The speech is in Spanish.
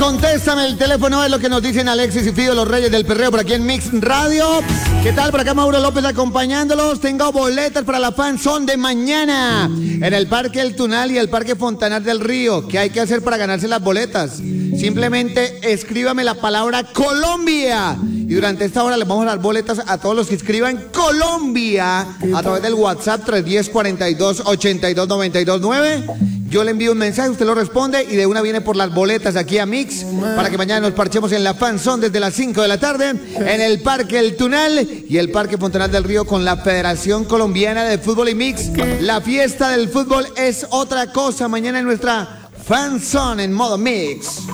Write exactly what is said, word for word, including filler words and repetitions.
contéstame, el teléfono es lo que nos dicen Alexis y Fido, los reyes del perreo, por aquí en Mix Radio. ¿Qué tal? Por acá Mauro López acompañándolos. Tengo boletas para la Fan Zone de mañana en el Parque El Tunal y el Parque Fontanar del Río. ¿Qué hay que hacer para ganarse las boletas? Simplemente escríbame la palabra Colombia. Y durante esta hora les vamos a dar boletas a todos los que escriban Colombia a través del WhatsApp tres uno cero, cuarenta y dos, ochenta y dos, noventa y dos nueve. Yo le envío un mensaje, usted lo responde y de una viene por las boletas aquí a Mix para que mañana nos parchemos en la Fan Zone desde las cinco de la tarde en el Parque El Tunal y el Parque Fontanar del Río con la Federación Colombiana de Fútbol y Mix. La fiesta del fútbol es otra cosa mañana en nuestra Fan Zone en modo Mix.